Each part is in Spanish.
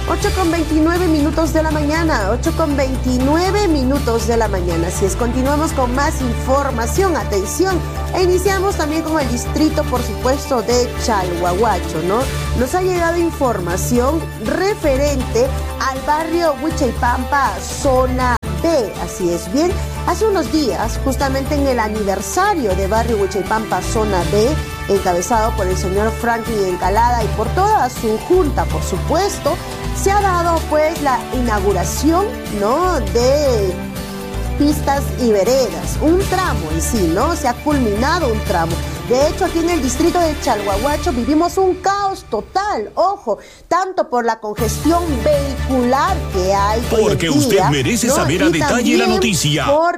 8:29 de la mañana, 8:29 de la mañana. Así es, continuamos con más información, atención, e iniciamos también con el distrito, por supuesto, de Chalhuahuacho, ¿no? Nos ha llegado información referente al barrio Huichaypampa, zona B, así es, bien. Hace unos días, justamente en el aniversario de barrio Huichaypampa, zona B, encabezado por el señor Franklin Encalada y por toda su junta, por supuesto, se ha dado pues la inauguración, ¿no?, de pistas y veredas, un tramo en sí, ¿no? Se ha culminado un tramo. De hecho, aquí en el distrito de Chalhuahuacho vivimos un caos total, ojo, tanto por la congestión vehicular que hay porque hoy en usted día, merece ¿no?, saber a detalle la noticia. Por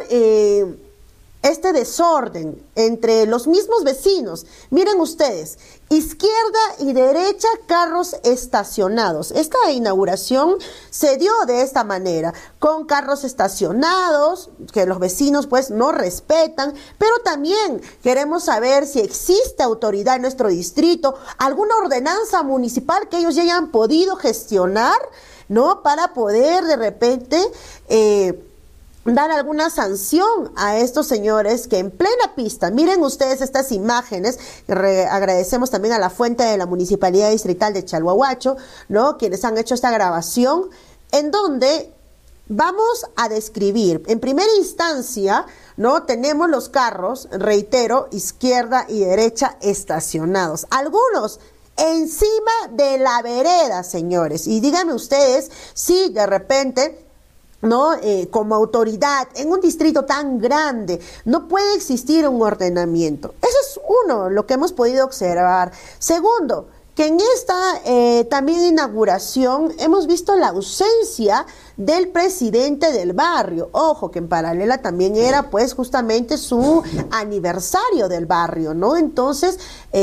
este desorden entre los mismos vecinos. Miren ustedes, izquierda y derecha, carros estacionados. Esta inauguración se dio de esta manera, con carros estacionados que los vecinos pues no respetan, pero también queremos saber si existe autoridad en nuestro distrito, alguna ordenanza municipal que ellos ya hayan podido gestionar, ¿no?, para poder de repente dar alguna sanción a estos señores que en plena pista, miren ustedes estas imágenes, agradecemos también a la fuente de la Municipalidad Distrital de Chalhuahuacho, ¿no?, quienes han hecho esta grabación, en donde vamos a describir, en primera instancia, ¿no?, tenemos los carros, reitero, izquierda y derecha estacionados, algunos encima de la vereda, señores, y díganme ustedes si de repente, ¿no?, como autoridad en un distrito tan grande no puede existir un ordenamiento. Eso es uno, lo que hemos podido observar. Segundo, que en esta también inauguración hemos visto la ausencia del presidente del barrio. Ojo, que en paralela también era pues justamente su aniversario del barrio, ¿no? Entonces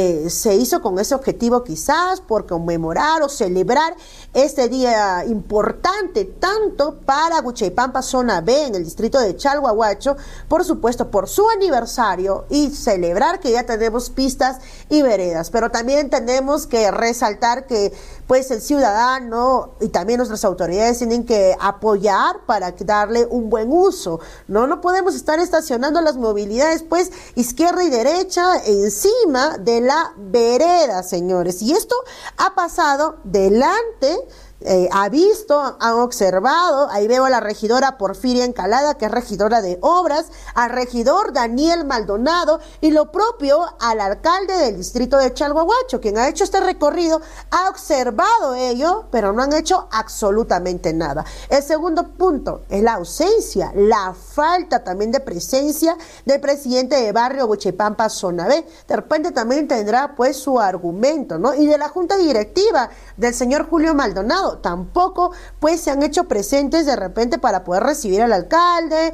se hizo con ese objetivo quizás por conmemorar o celebrar este día importante tanto para Huichaypampa zona B en el distrito de Chalhuahuacho, por supuesto por su aniversario y celebrar que ya tenemos pistas y veredas, pero también tenemos que resaltar que pues el ciudadano y también nuestras autoridades tienen que apoyar para darle un buen uso, no podemos estar estacionando las movilidades pues izquierda y derecha encima de la vereda, señores, y esto ha pasado delante. Ha visto, han observado, ahí veo a la regidora Porfiria Encalada, que es regidora de obras, al regidor Daniel Maldonado y lo propio al alcalde del distrito de Chalhuahuacho, quien ha hecho este recorrido, ha observado ello, pero no han hecho absolutamente nada. El segundo punto es la ausencia, la falta también de presencia del presidente de barrio Huichaypampa zona B. De repente también tendrá pues su argumento, ¿no? Y de la junta directiva del señor Julio Maldonado, tampoco pues se han hecho presentes de repente para poder recibir al alcalde,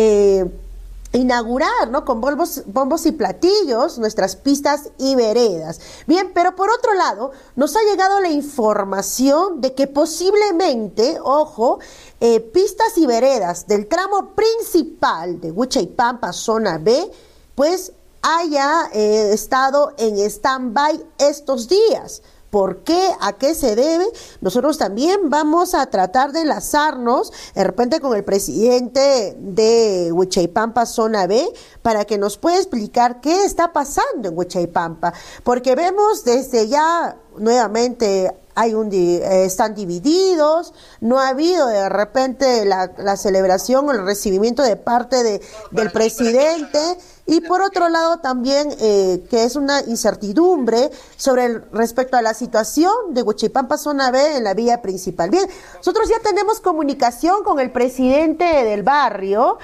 inaugurar, ¿no?, con bombos y platillos nuestras pistas y veredas. Bien, pero por otro lado nos ha llegado la información de que posiblemente, ojo, pistas y veredas del tramo principal de Huichaypampa zona B pues haya estado en stand-by estos días. ¿Por qué? ¿A qué se debe? Nosotros también vamos a tratar de enlazarnos de repente con el presidente de Huichaypampa zona B para que nos pueda explicar qué está pasando en Huichaypampa, porque vemos desde ya nuevamente están divididos, no ha habido de repente la celebración o el recibimiento de parte del presidente, y por otro lado también que es una incertidumbre respecto a la situación de Huichaypampa zona B en la vía principal. Bien, nosotros ya tenemos comunicación con el presidente del barrio,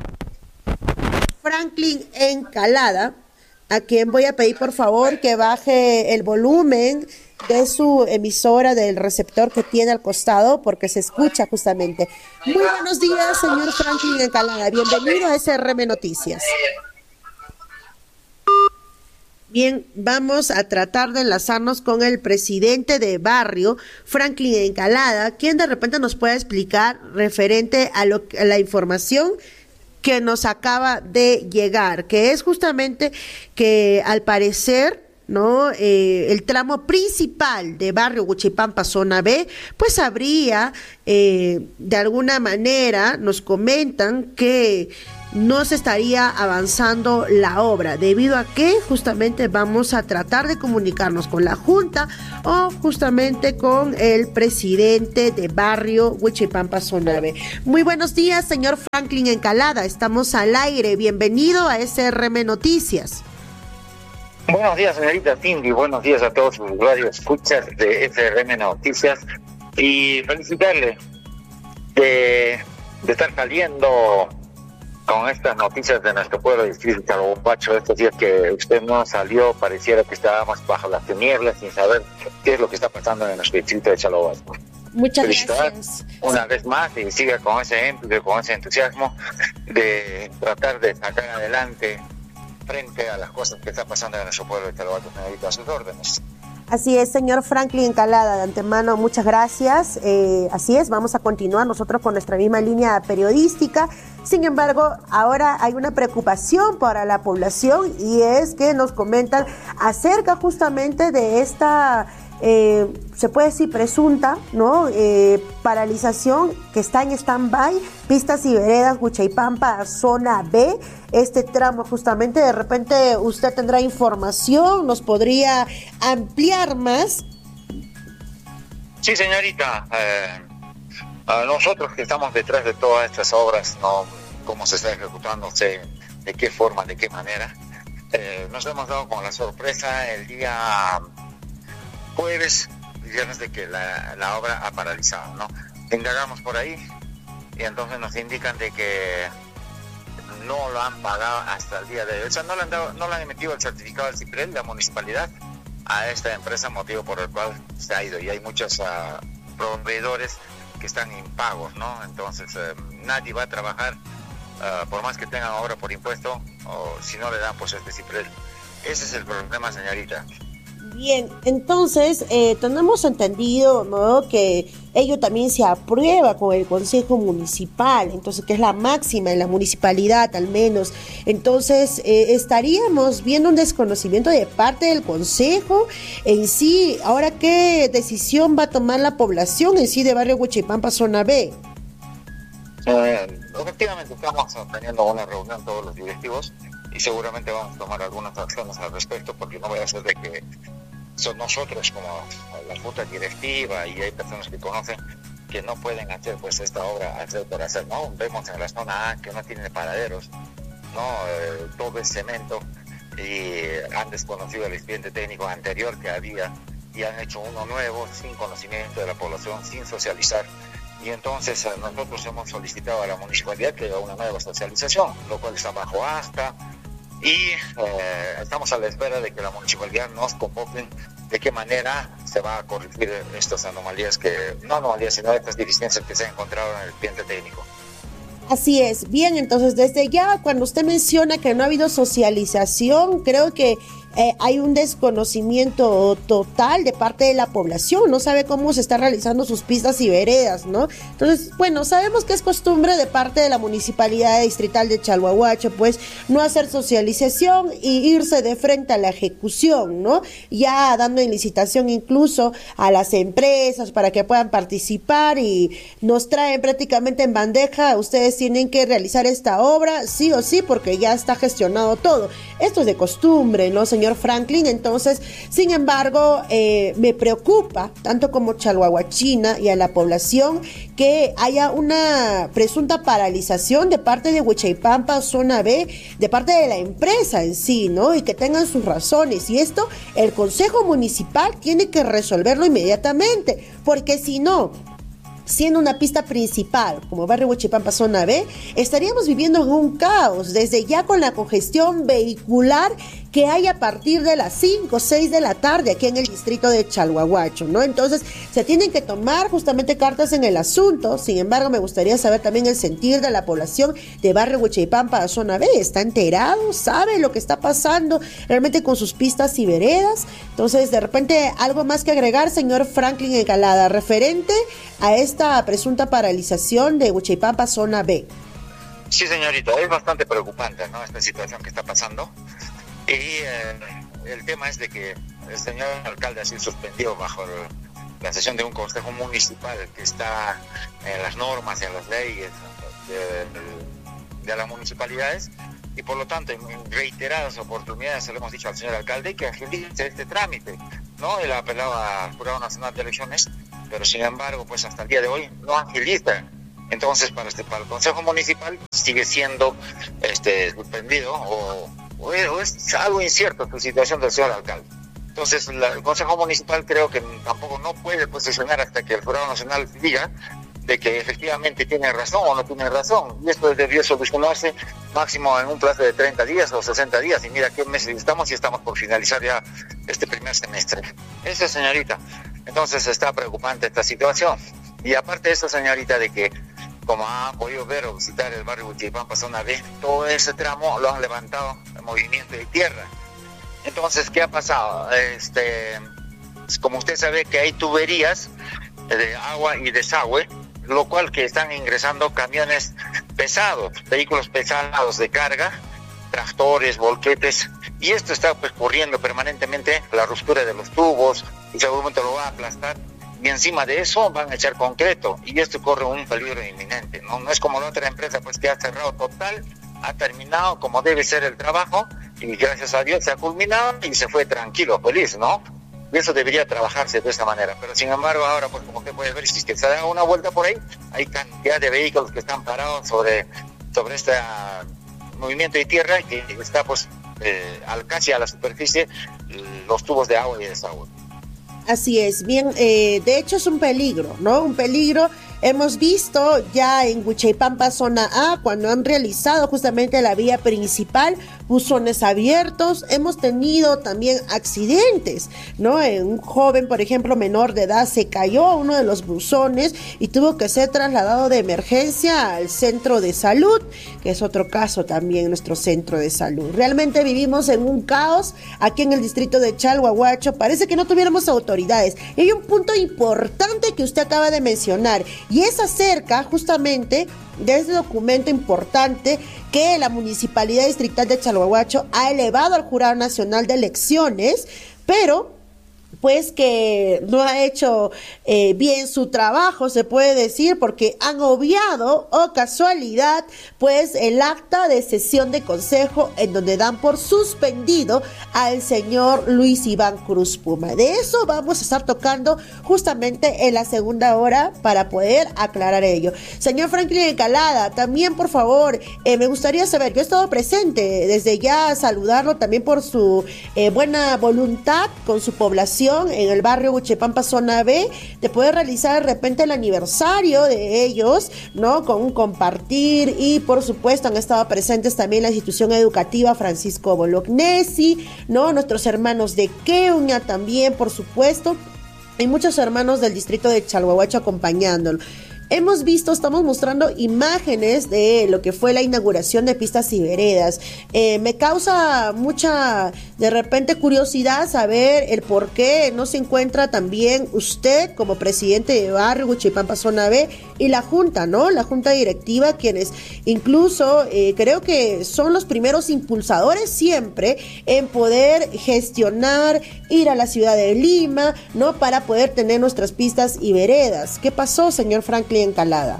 Franklin Encalada, a quien voy a pedir por favor que baje el volumen de su emisora, del receptor que tiene al costado, porque se escucha justamente. Muy buenos días, señor Franklin Encalada. Bienvenido a SRM Noticias. Bien, vamos a tratar de enlazarnos con el presidente de barrio, Franklin Encalada, quien de repente nos pueda explicar referente a la información que nos acaba de llegar, que es justamente que al parecer ¿no? El tramo principal de barrio Huichipampa, zona B, pues habría, de alguna manera, nos comentan que no se estaría avanzando la obra, debido a que justamente vamos a tratar de comunicarnos con la Junta o justamente con el presidente de barrio Huichipampa, zona B. Muy buenos días, señor Franklin Encalada, estamos al aire, bienvenido a SRM Noticias. Buenos días, señorita Cindy, buenos días a todos sus usuarios escuchas de SRM Noticias y felicitarle de estar saliendo con estas noticias de nuestro pueblo distrito de Chalhuahuacho. Estos días que usted no salió, pareciera que estábamos bajo las tinieblas sin saber qué es lo que está pasando en nuestro distrito de Chalhuahuacho. Muchas gracias. Una vez más y siga con ese ejemplo, con ese entusiasmo de tratar de sacar adelante frente a las cosas que está pasando en nuestro pueblo de Chalhuahuacho, señorita, a sus órdenes. Así es, señor Franklin Encalada, de antemano, muchas gracias. Así es, vamos a continuar nosotros con nuestra misma línea periodística. Sin embargo, ahora hay una preocupación para la población y es que nos comentan acerca justamente de esta, se puede decir presunta, ¿no? Paralización que está en stand-by, pistas y veredas Huichipampa, zona B. Este tramo justamente, de repente usted tendrá información, nos podría ampliar más. Sí, señorita, nosotros que estamos detrás de todas estas obras, no cómo se está ejecutando, no sé de qué forma, de qué manera, nos hemos dado con la sorpresa el día jueves, viernes, de que la obra ha paralizado, ¿no? Indagamos por ahí y entonces nos indican de que no lo han pagado hasta el día de hoy. O sea, no le han emitido el certificado del CIPREL, la municipalidad, a esta empresa, motivo por el cual se ha ido. Y hay muchos proveedores que están impagos, ¿no? Entonces, nadie va a trabajar, por más que tengan obra por impuesto, o si no le dan pues este CIPREL. Ese es el problema, señorita. Bien, entonces tenemos entendido, ¿no?, que ello también se aprueba con el Consejo Municipal, entonces que es la máxima en la municipalidad al menos. Entonces estaríamos viendo un desconocimiento de parte del Consejo en sí. Ahora, ¿qué decisión va a tomar la población en sí de barrio Huichipampa, zona B? Efectivamente, estamos teniendo una reunión todos los directivos y seguramente vamos a tomar algunas acciones al respecto, porque no voy a hacer de que son nosotros como la junta directiva y hay personas que conocen que no pueden hacer pues esta obra hacer por hacer, ¿no? Vemos en la zona A que no tiene paraderos, ¿no? Todo es cemento y han desconocido el expediente técnico anterior que había y han hecho uno nuevo sin conocimiento de la población, sin socializar. Y entonces nosotros hemos solicitado a la municipalidad que haga una nueva socialización, lo cual está bajo asta. Y estamos a la espera de que la municipalidad nos convoque de qué manera se va a corregir estas anomalías, no anomalías, sino estas deficiencias que se han encontrado en el expediente técnico. Así es. Bien, entonces desde ya, cuando usted menciona que no ha habido socialización, creo que hay un desconocimiento total de parte de la población, no sabe cómo se están realizando sus pistas y veredas, ¿no? Entonces, bueno, sabemos que es costumbre de parte de la Municipalidad Distrital de Chalhuahuacho, pues, no hacer socialización y irse de frente a la ejecución, ¿no? Ya dando en licitación incluso a las empresas para que puedan participar y nos traen prácticamente en bandeja, ustedes tienen que realizar esta obra, sí o sí, porque ya está gestionado todo. Esto es de costumbre, ¿no, señor Franklin? Entonces, sin embargo, me preocupa, tanto como chalhuahuachina y a la población, que haya una presunta paralización de parte de Huichipampa, zona B, de parte de la empresa en sí, ¿no? Y que tengan sus razones. Y esto, el Consejo Municipal tiene que resolverlo inmediatamente, porque si no, siendo una pista principal como barrio Huichipampa, zona B, estaríamos viviendo en un caos, desde ya con la congestión vehicular que hay a partir de las 5 o 6 de la tarde aquí en el distrito de Chalhuahuacho, ¿no? Entonces, se tienen que tomar justamente cartas en el asunto. Sin embargo, me gustaría saber también el sentir de la población de barrio Huichipampa, zona B. ¿Está enterado? ¿Sabe lo que está pasando realmente con sus pistas y veredas? Entonces, de repente, algo más que agregar, señor Franklin Encalada, referente a esta presunta paralización de Huichipampa, zona B. Sí, señorita, es bastante preocupante, ¿no?, esta situación que está pasando. Y el tema es de que el señor alcalde ha sido suspendido bajo la sesión de un consejo municipal que está en las normas, en las leyes de las municipalidades, y por lo tanto en reiteradas oportunidades le hemos dicho al señor alcalde que agilice este trámite, ¿no? Él apelaba al Jurado Nacional de Elecciones, pero sin embargo, pues hasta el día de hoy no agiliza. Entonces, para el Consejo Municipal sigue siendo suspendido o es algo incierto la situación del señor alcalde. Entonces, el Consejo Municipal creo que tampoco no puede posicionar hasta que el Jurado Nacional diga de que efectivamente tiene razón o no tiene razón. Y esto debió solucionarse máximo en un plazo de 30 días o 60 días. Y mira qué meses estamos y estamos por finalizar ya este primer semestre. Eso, señorita. Entonces está preocupante esta situación. Y aparte de eso, señorita, de que como han podido ver o visitar el barrio Huichipampa zona B, todo ese tramo lo han levantado el movimiento de tierra. Entonces, ¿qué ha pasado? Como usted sabe que hay tuberías de agua y desagüe, lo cual que están ingresando camiones pesados, vehículos pesados de carga, tractores, volquetes, y esto está pues corriendo permanentemente la ruptura de los tubos y seguramente lo va a aplastar. Y encima de eso van a echar concreto, y esto corre un peligro inminente, ¿no? No es como la otra empresa pues que ha cerrado total, ha terminado como debe ser el trabajo, y gracias a Dios se ha culminado y se fue tranquilo, feliz, ¿no? Y eso debería trabajarse de esta manera, pero sin embargo ahora pues como usted puede ver, si es que se da una vuelta por ahí, hay cantidad de vehículos que están parados sobre este movimiento de tierra y que está pues casi a la superficie los tubos de agua y desagüe. Así es, bien, de hecho es un peligro, ¿no? Un peligro. Hemos visto ya en Huichipampa zona A, cuando han realizado justamente la vía principal, buzones abiertos. Hemos tenido también accidentes, ¿no? Un joven, por ejemplo, menor de edad, se cayó a uno de los buzones y tuvo que ser trasladado de emergencia al centro de salud, que es otro caso también, nuestro centro de salud. Realmente vivimos en un caos aquí en el distrito de Chalhuahuacho. Parece que no tuviéramos autoridades. Y hay un punto importante que usted acaba de mencionar, y es acerca justamente de ese documento importante que la Municipalidad Distrital de Chalhuahuacho ha elevado al Jurado Nacional de Elecciones, pero pues que no ha hecho bien su trabajo, se puede decir, porque han obviado, o casualidad, pues el acta de sesión de consejo en donde dan por suspendido al señor Luis Iván Cruz Puma. De eso vamos a estar tocando justamente en la segunda hora para poder aclarar ello. Señor Franklin Encalada, también por favor, me gustaría saber, yo he estado presente, desde ya saludarlo también por su buena voluntad con su población en el barrio Huichipampa zona B, de poder realizar de repente el aniversario de ellos, ¿no? Con un compartir, y por supuesto han estado presentes también la institución educativa Francisco Bolognesi, ¿no? Nuestros hermanos de Queuña también, por supuesto, y muchos hermanos del distrito de Chalhuahuacho acompañándolo. Hemos visto, estamos mostrando imágenes de lo que fue la inauguración de pistas y veredas. Me causa mucha, de repente, curiosidad saber el por qué no se encuentra también usted como presidente de barrio Huichipampa zona B y la Junta, ¿no? La Junta Directiva, quienes incluso creo que son los primeros impulsadores siempre en poder gestionar, ir a la ciudad de Lima, ¿no? Para poder tener nuestras pistas y veredas. ¿Qué pasó, señor Franklin Encalada?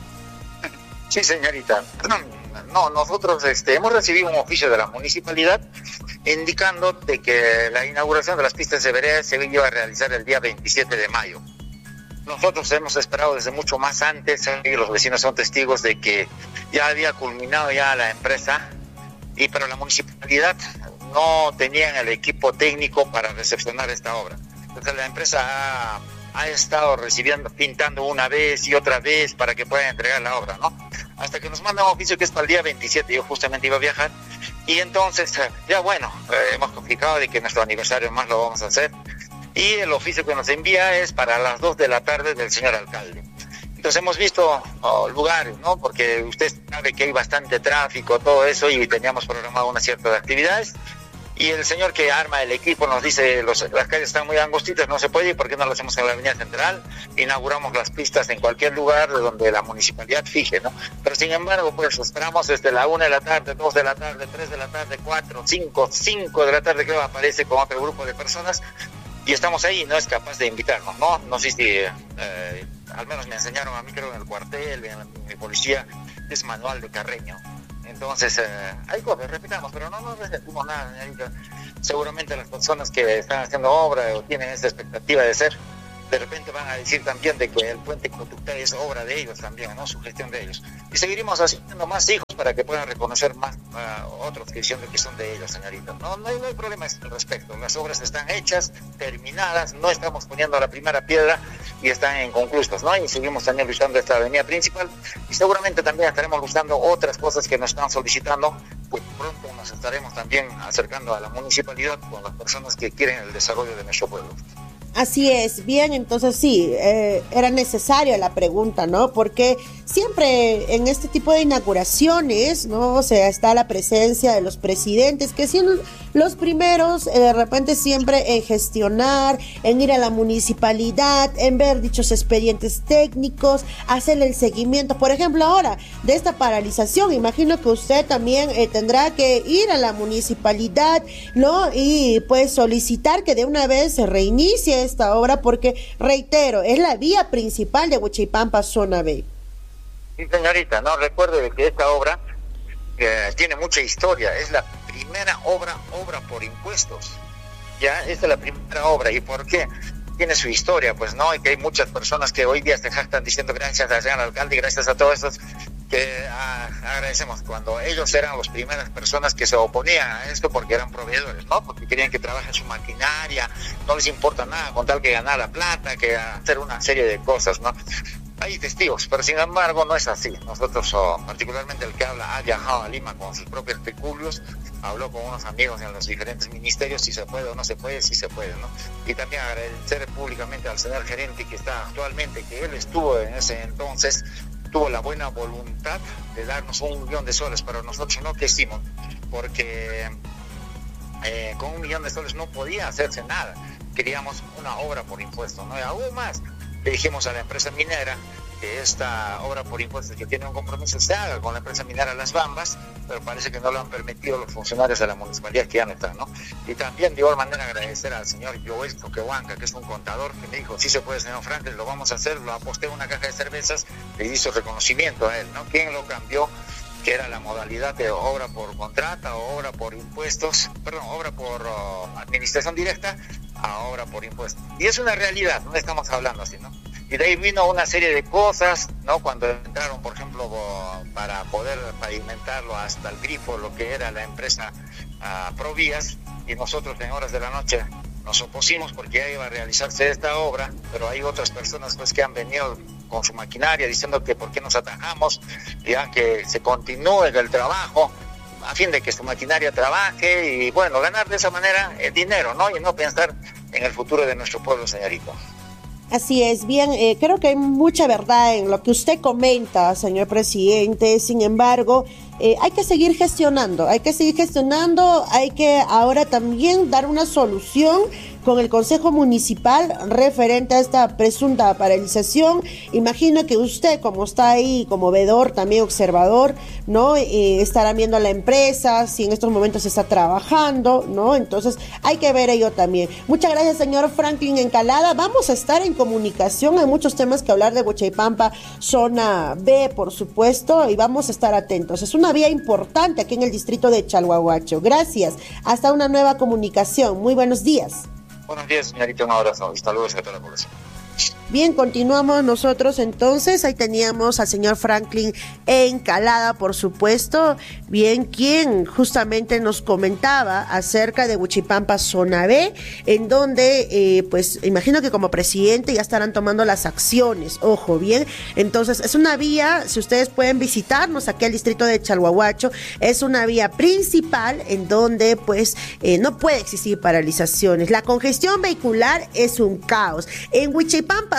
Sí, señorita. No, nosotros hemos recibido un oficio de la municipalidad indicando de que la inauguración de las pistas de veredas se iba a realizar el día 27 de mayo. Nosotros hemos esperado desde mucho más antes, y los vecinos son testigos de que ya había culminado ya la empresa, pero la municipalidad no tenían el equipo técnico para recepcionar esta obra. Entonces la empresa ha estado pintando una vez y otra vez para que puedan entregar la obra, ¿no? Hasta que nos mandan un oficio que es para el día 27, yo justamente iba a viajar, y entonces ya bueno, hemos complicado de que nuestro aniversario más lo vamos a hacer, y el oficio que nos envía es para las 2 de la tarde del señor alcalde. Entonces hemos visto lugares, ¿no? Porque usted sabe que hay bastante tráfico, todo eso, y teníamos programado una cierta de actividades. Y el señor que arma el equipo nos dice, las calles están muy angostitas, no se puede ir, ¿por qué no lo hacemos en la avenida central? Inauguramos las pistas en cualquier lugar donde la municipalidad fije, ¿no? Pero sin embargo, pues esperamos desde la 1 de la tarde, 2 de la tarde, 3 de la tarde, 4, 5 de la tarde, creo, aparece con otro grupo de personas y estamos ahí, no es capaz de invitarnos, ¿no? No sé si, al menos me enseñaron a mí, creo, en el cuartel, en mi policía, es manual de Carreño. Entonces, hay cosas, repitamos, pero no repetimos nada, señorita. Seguramente las personas que están haciendo obra o tienen esa expectativa de ser, de repente van a decir también de que el puente Cotuctay es obra de ellos también, ¿no? Su gestión de ellos. Y seguiremos haciendo más hijos para que puedan reconocer más otros que son de ellos, señorita. No hay problema al respecto. Las obras están hechas, terminadas, no estamos poniendo la primera piedra y están inconclusas, ¿no? Y seguimos también luchando esta avenida principal y seguramente también estaremos buscando otras cosas que nos están solicitando, pues pronto nos estaremos también acercando a la municipalidad con las personas que quieren el desarrollo de nuestro pueblo. Así es, bien, entonces sí, era necesaria la pregunta, ¿no? Porque siempre en este tipo de inauguraciones, ¿no? O sea, está la presencia de los presidentes, que son los primeros, de repente siempre en gestionar, en ir a la municipalidad, en ver dichos expedientes técnicos, hacerle el seguimiento. Por ejemplo, ahora, de esta paralización, imagino que usted también tendrá que ir a la municipalidad, ¿no? Y pues solicitar que de una vez se reinicie esta obra porque, reitero, es la vía principal de Huichipampa Zona B. Sí, señorita, no recuerde que esta obra tiene mucha historia, es la primera obra por impuestos, ya, esta es la primera obra. ¿Y por qué? Tiene su historia, pues, ¿no? Y que hay muchas personas que hoy día se jactan diciendo gracias al señor alcalde y gracias a todos estos que agradecemos cuando ellos eran las primeras personas que se oponían a esto porque eran proveedores, ¿no? Porque querían que trabaje su maquinaria, no les importa nada con tal que ganar la plata, que hacer una serie de cosas, ¿no? Hay testigos, pero sin embargo no es así. Nosotros, particularmente el que habla, ha viajado a Lima con sus propios peculios, habló con unos amigos en los diferentes ministerios, si se puede o no se puede, si se puede, ¿no? Y también agradecer públicamente al señor gerente que está actualmente, que él estuvo en ese entonces, tuvo la buena voluntad de darnos 1 millón de soles, pero nosotros no quisimos, porque con 1 millón de soles no podía hacerse nada. Queríamos una obra por impuesto, ¿no? Y aún más, le dijimos a la empresa minera que esta obra por impuestos que tiene un compromiso se haga con la empresa minera Las Bambas, pero parece que no lo han permitido los funcionarios de la municipalidad que ya no están, ¿no? Y también de igual manera agradecer al señor Joel Toquehuanca, que es un contador, que me dijo, sí se puede, señor Franklin, lo vamos a hacer, lo aposté en una caja de cervezas, le hizo reconocimiento a él, ¿no? ¿Quién lo cambió? Que era la modalidad de obra por contrata o obra por impuestos, perdón, obra por administración directa a obra por impuestos. Y es una realidad, no estamos hablando así, ¿no? Y de ahí vino una serie de cosas, ¿no? Cuando entraron, por ejemplo, para poder pavimentarlo hasta el grifo, lo que era la empresa Provías, y nosotros en horas de la noche nos opusimos porque ya iba a realizarse esta obra, pero hay otras personas pues que han venido con su maquinaria diciendo que por qué nos atajamos, ya que se continúe el trabajo a fin de que su maquinaria trabaje y bueno, ganar de esa manera el dinero, ¿no? Y no pensar en el futuro de nuestro pueblo, señorito. Así es, bien, creo que hay mucha verdad en lo que usted comenta, señor presidente. Sin embargo, hay que seguir gestionando, hay que ahora también dar una solución con el Consejo Municipal referente a esta presunta paralización. Imagino que usted, como está ahí como vedor, también observador, ¿no? Estará viendo a la empresa, si en estos momentos está trabajando, ¿no? Entonces hay que ver ello también. Muchas gracias, señor Franklin Encalada. Vamos a estar en comunicación, hay muchos temas que hablar de Huichipampa, zona B, por supuesto, y vamos a estar atentos. Es una vía importante aquí en el distrito de Chalhuahuacho. Gracias. Hasta una nueva comunicación. Muy buenos días. Buenos días, señorita, un abrazo y saludos a toda la población. Bien, continuamos nosotros entonces. Ahí teníamos al señor Franklin Encalada, por supuesto, bien, quien justamente nos comentaba acerca de Huichipampa Zona B, en donde, pues, imagino que como presidente ya estarán tomando las acciones, ojo, bien. Entonces, es una vía, si ustedes pueden visitarnos aquí al distrito de Chalhuahuacho, es una vía principal en donde, pues, no puede existir paralizaciones. La congestión vehicular es un caos. En Huichipampa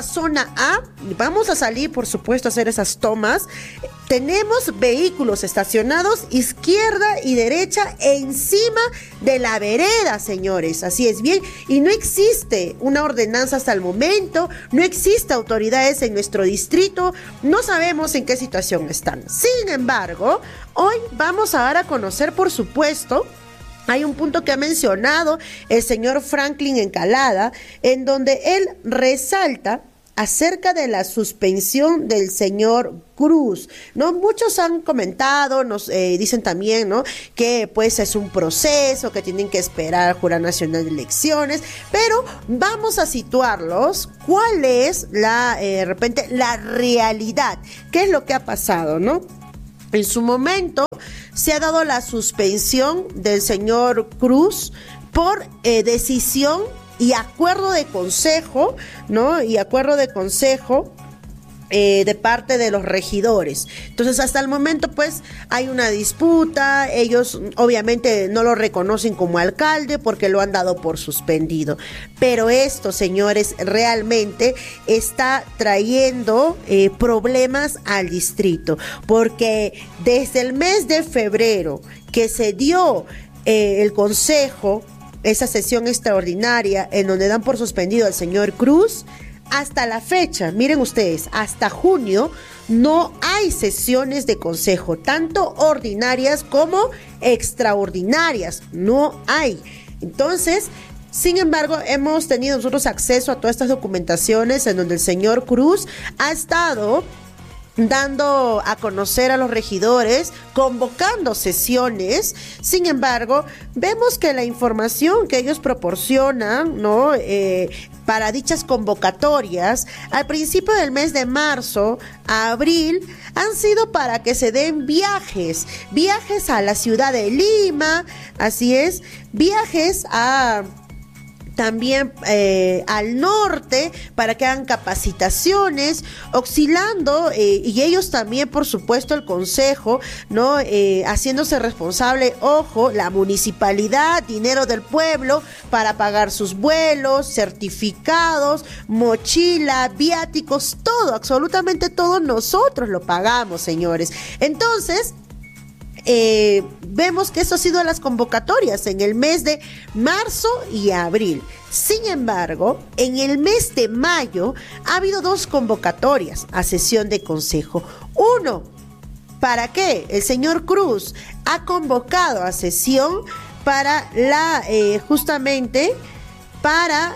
la zona A, vamos a salir, por supuesto, a hacer esas tomas. Tenemos vehículos estacionados izquierda y derecha encima de la vereda, señores. Así es, bien. Y no existe una ordenanza hasta el momento, no existe autoridades en nuestro distrito, no sabemos en qué situación están. Sin embargo, hoy vamos a dar a conocer, por supuesto, hay un punto que ha mencionado el señor Franklin Encalada, en donde él resalta acerca de la suspensión del señor Cruz, ¿no? Muchos han comentado, nos dicen también, ¿no?, que pues es un proceso, que tienen que esperar al Jurado Nacional de Elecciones, pero vamos a situarlos, cuál es de repente la realidad, qué es lo que ha pasado, ¿no? En su momento se ha dado la suspensión del señor Cruz por decisión y acuerdo de consejo, ¿no? Y acuerdo de consejo de parte de los regidores. Entonces, hasta el momento, pues, hay una disputa. Ellos, obviamente, no lo reconocen como alcalde porque lo han dado por suspendido. Pero esto, señores, realmente está trayendo problemas al distrito, porque desde el mes de febrero que se dio el consejo, esa sesión extraordinaria en donde dan por suspendido al señor Cruz, hasta la fecha, miren ustedes, hasta junio no hay sesiones de consejo, tanto ordinarias como extraordinarias, no hay. Entonces, sin embargo, hemos tenido nosotros acceso a todas estas documentaciones en donde el señor Cruz ha estado dando a conocer a los regidores, convocando sesiones. Sin embargo, vemos que la información que ellos proporcionan, ¿no?, para dichas convocatorias, al principio del mes de marzo a abril, han sido para que se den viajes a la ciudad de Lima, así es, viajes a también al norte para que hagan capacitaciones, oscilando, y ellos también, por supuesto, el consejo, ¿no?, haciéndose responsable, ojo, la municipalidad, dinero del pueblo para pagar sus vuelos, certificados, mochila, viáticos, todo, absolutamente todo nosotros lo pagamos, señores. Entonces, vemos que eso ha sido las convocatorias en el mes de marzo y abril. Sin embargo, en el mes de mayo ha habido 2 convocatorias a sesión de consejo. Uno, ¿para qué? El señor Cruz ha convocado a sesión para justamente para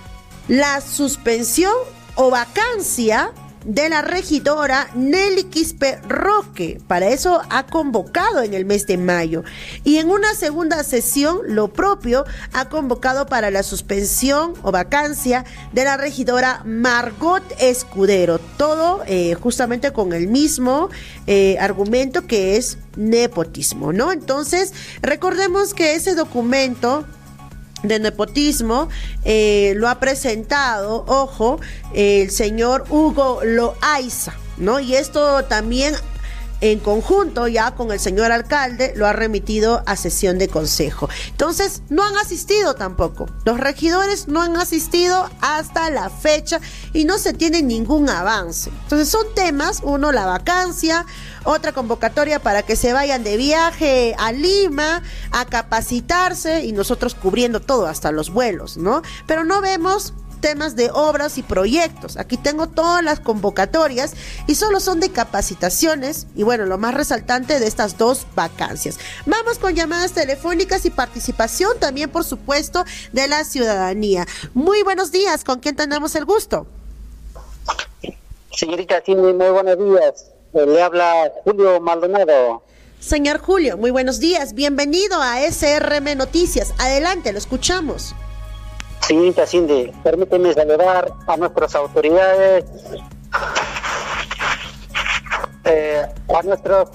la suspensión o vacancia de la regidora Nelly Quispe Roque. Para eso ha convocado en el mes de mayo. Y en una segunda sesión, lo propio, ha convocado para la suspensión o vacancia de la regidora Margot Escudero. Todo justamente con el mismo argumento, que es nepotismo, ¿no? Entonces, recordemos que ese documento de nepotismo lo ha presentado, ojo, el señor Hugo Loaiza, ¿no? Y esto también en conjunto ya con el señor alcalde lo ha remitido a sesión de consejo. Entonces, no han asistido tampoco. Los regidores no han asistido hasta la fecha y no se tiene ningún avance. Entonces, son temas, uno, la vacancia, otra convocatoria para que se vayan de viaje a Lima a capacitarse y nosotros cubriendo todo, hasta los vuelos, ¿no? Pero no vemos temas de obras y proyectos. Aquí tengo todas las convocatorias y solo son de capacitaciones y bueno, lo más resaltante de estas 2 vacancias. Vamos con llamadas telefónicas y participación también, por supuesto, de la ciudadanía. Muy buenos días, ¿con quién tenemos el gusto? Señorita, sí, muy buenos días. Le habla Julio Maldonado. Señor Julio, muy buenos días. Bienvenido a SRM Noticias. Adelante, lo escuchamos. Señorita Cindy, permíteme saludar a nuestras autoridades, a nuestros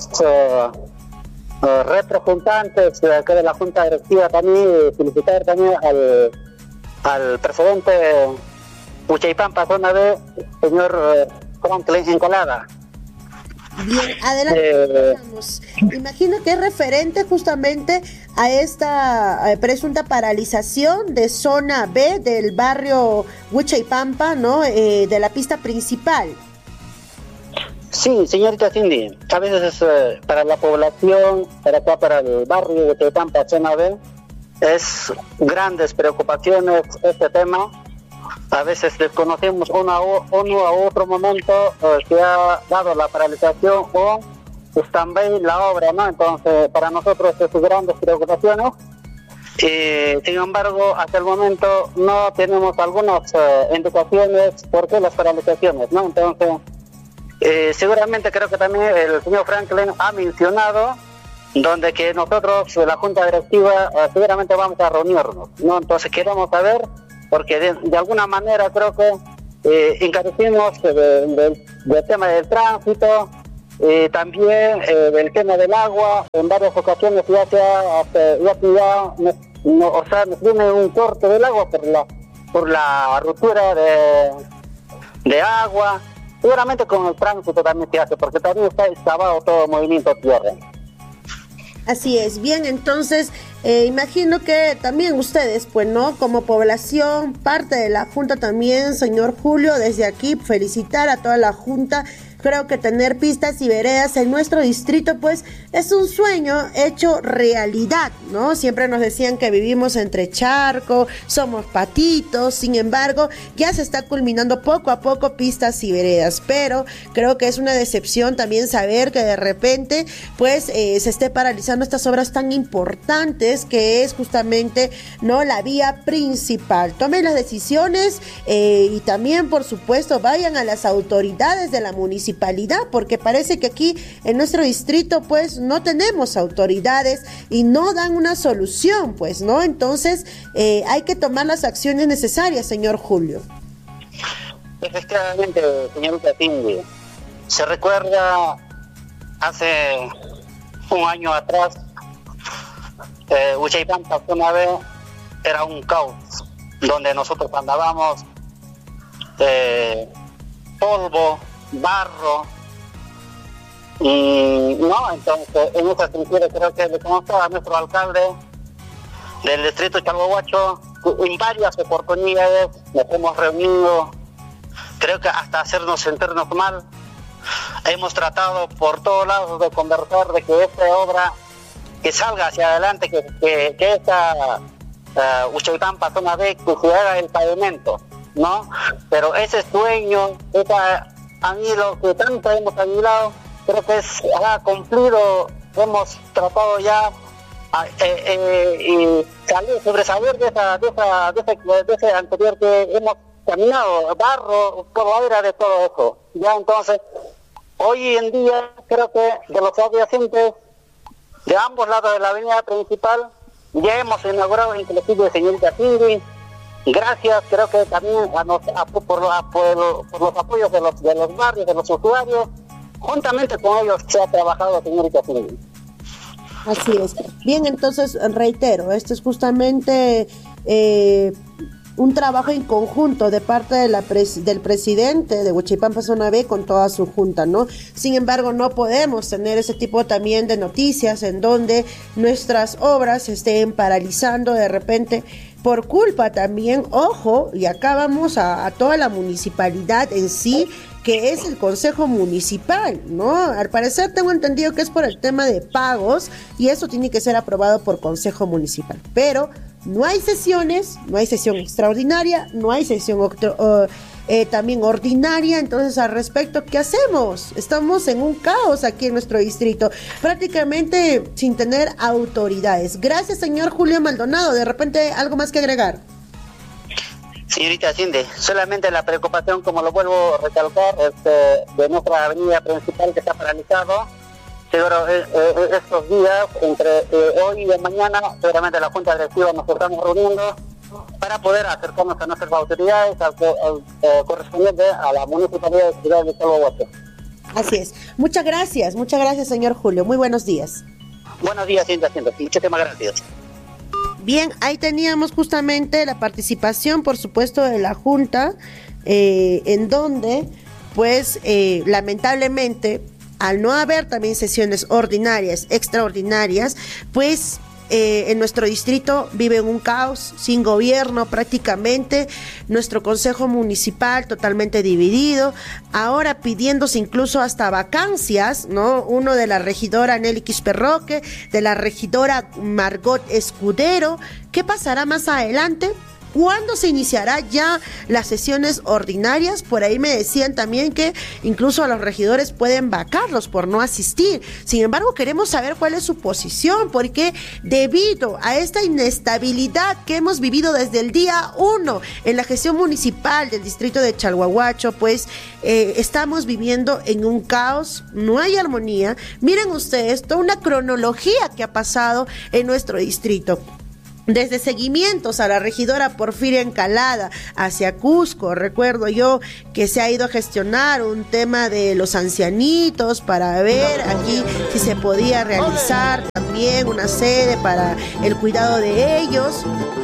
representantes acá de la Junta Directiva también, felicitar también al presidente Puchaypampa Zona B, señor Franklin Encalada. Bien, adelante. Imagino que es referente justamente a esta presunta paralización de zona B del barrio Huichaypampa, ¿no? De la pista principal. Sí, señorita Cindy, a veces para la población, para acá, para el barrio Huichaypampa, zona B, es grandes preocupaciones este tema. A veces desconocemos uno a otro momento que ha dado la paralización o stand-by la obra, ¿no? Entonces, para nosotros es grandes preocupaciones. Sin embargo, hasta el momento no tenemos algunas indicaciones por qué las paralizaciones, ¿no? Entonces, seguramente creo que también el señor Franklin ha mencionado donde que nosotros, la Junta Directiva, seguramente vamos a reunirnos, ¿no? Entonces queremos saber, porque de alguna manera creo que encarecimos del tema del tránsito, también del tema del agua. En varias ocasiones ya nos viene un corte del agua por la ruptura de agua. Seguramente con el tránsito también se hace, porque también está excavado todo el movimiento de tierra. Así es. Bien, entonces imagino que también ustedes, pues, ¿no? Como población, parte de la Junta también, señor Julio, desde aquí felicitar a toda la Junta. Creo que tener pistas y veredas en nuestro distrito, pues, es un sueño hecho realidad, ¿no? Siempre nos decían que vivimos entre charco, somos patitos, sin embargo, ya se está culminando poco a poco pistas y veredas, pero creo que es una decepción también saber que de repente, pues, se esté paralizando estas obras tan importantes que es justamente, ¿no?, la vía principal. Tomen las decisiones y también, por supuesto, vayan a las autoridades de la municipalidad, porque parece que aquí en nuestro distrito pues no tenemos autoridades y no dan una solución, pues, ¿no? Entonces hay que tomar las acciones necesarias, señor Julio. Efectivamente, señorita Cindy, se recuerda hace un año atrás, Huichaypampa una vez era un caos donde nosotros andábamos polvo, barro, y no, entonces en esa sentido creo que le conozco a nuestro alcalde del distrito Chalhuahuacho en varias oportunidades, nos hemos reunido, creo que hasta hacernos sentirnos mal. Hemos tratado por todos lados de conversar de que esta obra que salga hacia adelante, que esta Huichaypampa zona B, que se haga el pavimento, ¿no? Pero ese sueño, esa anhelo que tanto hemos anhelado, creo que ha cumplido. Hemos tratado ya y sobresalir de ese anterior que hemos caminado, barro, polvadera, de todo eso. Ya entonces, hoy en día creo que de los adyacentes de ambos lados de la avenida principal ya hemos inaugurado inclusive, señorita Cindy. Gracias, creo que también por los apoyos de los barrios, de los usuarios, juntamente con ellos se ha trabajado, señorita Cindy. Así es. Bien, entonces reitero, esto es justamente un trabajo en conjunto de parte de del presidente de Huichaypampa Zona B con toda su junta, ¿no? Sin embargo, no podemos tener ese tipo también de noticias en donde nuestras obras se estén paralizando de repente por culpa también, ojo, y acá vamos a toda la municipalidad en sí, que es el Consejo Municipal, ¿no? Al parecer tengo entendido que es por el tema de pagos y eso tiene que ser aprobado por Consejo Municipal, pero no hay sesiones, no hay sesión extraordinaria, no hay sesión también ordinaria. Entonces, al respecto, ¿qué hacemos? Estamos en un caos aquí en nuestro distrito, prácticamente sin tener autoridades. Gracias, señor Julio Maldonado. De repente, ¿algo más que agregar? Señorita Cindy, solamente la preocupación, como lo vuelvo a recalcar, de nuestra avenida principal que está paralizado. Seguro estos días, entre hoy y mañana, seguramente la Junta Directiva nos estamos reuniendo para poder acercarnos a nuestras autoridades, al correspondiente a la Municipalidad de Ciudad de Chalhuahuacho. Así es. Muchas gracias, señor Julio. Muy buenos días. Buenos días, Cindy. Muchísimas gracias. Bien, ahí teníamos justamente la participación, por supuesto, de la Junta, en donde, pues, lamentablemente, al no haber también sesiones ordinarias, extraordinarias, pues en nuestro distrito vive un caos, sin gobierno prácticamente, nuestro consejo municipal totalmente dividido, ahora pidiéndose incluso hasta vacancias, ¿no? Uno de la regidora Nelly Quisperroque, de la regidora Margot Escudero. ¿Qué pasará más adelante? ¿Cuándo se iniciará ya las sesiones ordinarias? Por ahí me decían también que incluso a los regidores pueden vacarlos por no asistir. Sin embargo, queremos saber cuál es su posición, porque debido a esta inestabilidad que hemos vivido desde el día 1 en la gestión municipal del distrito de Chalhuahuacho, pues estamos viviendo en un caos, no hay armonía. Miren ustedes, toda una cronología que ha pasado en nuestro distrito. Desde seguimientos a la regidora Porfiria Encalada hacia Cusco, recuerdo yo que se ha ido a gestionar un tema de los ancianitos para ver aquí si se podía realizar también una sede para el cuidado de ellos.